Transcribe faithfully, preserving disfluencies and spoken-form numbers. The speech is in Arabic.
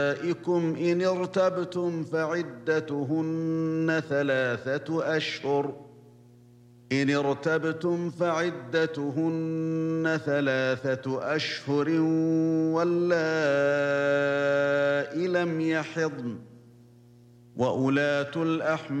نِسَائِكُمْ إِنِ ارْتَبْتُمْ فَعِدَّتُهُنَّ ثَلَاثَةُ أَشْهُرٍ إِنِ ارْتَبْتُمْ فَعِدَّتُهُنَّ ثَلَاثَةُ أَشْهُرٍ وَاللَّائِي لَمْ يَحِضْنَ وَأُولَاتُ الْأَحْمَالِ